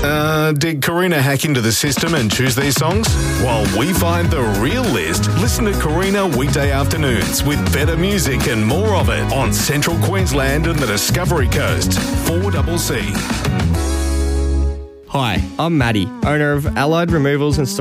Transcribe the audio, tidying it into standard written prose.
Did Karina hack into the system and choose these songs? While we find the real list, listen to Karina weekday afternoons with better music and more of it on Central Queensland and the Discovery Coast. 4CC. Hi, I'm Maddie, owner of Allied Removals and